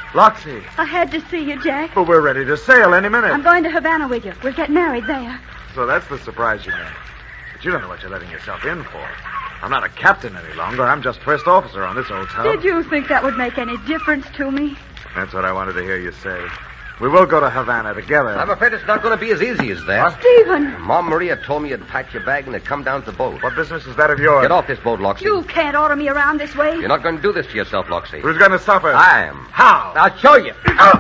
Loxie. I had to see you, Jack. But we're ready to sail any minute. I'm going to Havana with you. We'll get married there. So that's the surprise you made. But you don't know what you're letting yourself in for. I'm not a captain any longer. I'm just first officer on this old town. Did you think that would make any difference to me? That's what I wanted to hear you say. We will go to Havana together. I'm afraid it's not going to be as easy as that. Stephen! Mom Maria told me you'd pack your bag and you'd come down to the boat. What business is that of yours? Get off this boat, Loxie. You can't order me around this way. You're not going to do this to yourself, Loxie. Who's going to suffer? I am. How? I'll show you.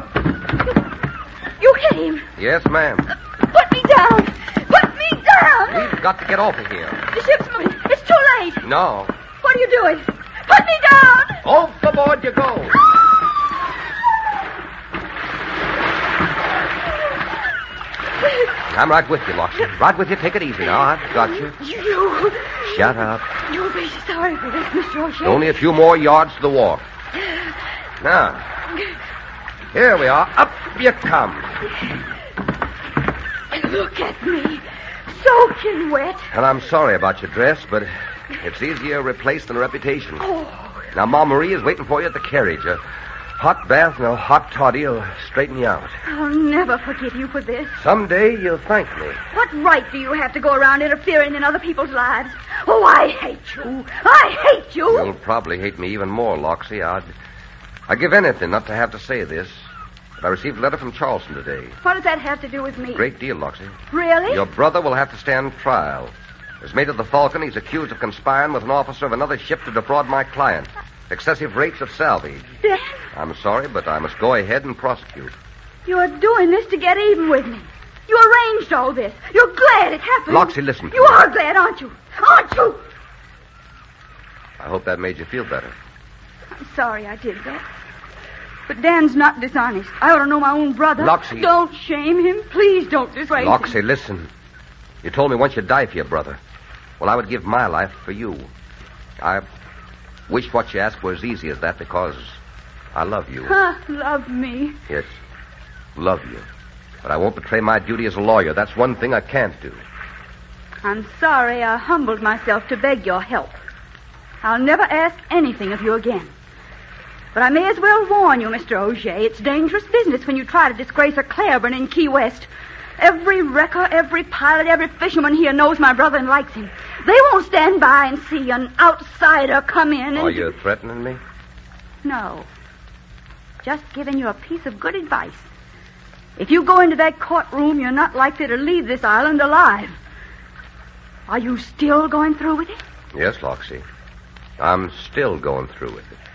You hit him. Yes, ma'am. Put me down. Put me down. We've got to get off of here. The ship's moving. It's too late. No. What are you doing? Put me down. Overboard you go. I'm right with you, Loxie. Right with you. Take it easy now. I've got you. You. Shut up. You'll be sorry for this, Mr. O'Shea. Only a few more yards to the wharf. Now, here we are. Up you come. Look at me. Soaking wet. And I'm sorry about your dress, but it's easier replaced than a reputation. Oh. Now, Mom Marie is waiting for you at the carriage. A hot bath and a hot toddy will straighten you out. I'll never forgive you for this. Someday you'll thank me. What right do you have to go around interfering in other people's lives? Oh, I hate you. I hate you. You'll probably hate me even more, Loxie. I'd give anything not to have to say this. But I received a letter from Charleston today. What does that have to do with me? Great deal, Loxie. Really? Your brother will have to stand trial. As mate of the Falcon, he's accused of conspiring with an officer of another ship to defraud my client. Excessive rates of salvage. Dan, I'm sorry, but I must go ahead and prosecute. you're doing this to get even with me. You arranged all this. You're glad it happened. Loxie, listen to You me. are glad, aren't you? Aren't you? I hope that made you feel better. I'm sorry I did that. But Dan's not dishonest. I ought to know my own brother. Loxie. Don't shame him. Please don't disgrace him. Loxie, listen. You told me once you'd die for your brother. Well, I would give my life for you. I wish what you asked were as easy as that because I love you. Love me. Yes, love you. But I won't betray my duty as a lawyer. That's one thing I can't do. I'm sorry I humbled myself to beg your help. I'll never ask anything of you again. But I may as well warn you, Mr. O'Shea, it's dangerous business when you try to disgrace a Claiborne in Key West. Every wrecker, every pilot, every fisherman here knows my brother and likes him. They won't stand by and see an outsider come in and... Are you threatening me? No. Just giving you a piece of good advice. If you go into that courtroom, you're not likely to leave this island alive. Are you still going through with it? Yes, Loxie. I'm still going through with it.